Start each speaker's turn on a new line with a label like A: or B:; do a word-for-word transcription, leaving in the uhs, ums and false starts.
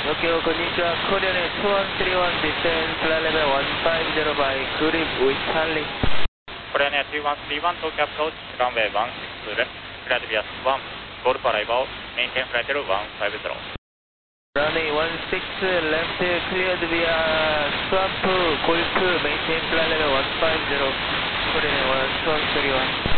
A: Tokyo, konnichiwa. Korean Air two one three one, descend flight level one five zero by Grip with Charlie.
B: Korean Air two one three one, Tokyo approach, runway one six left, flight via one, Golf arrival, maintain flight level one five zero.
A: Runway one six left, cleared via Swamp, Golf, maintain flight level one five zero, Korean Air two one three one.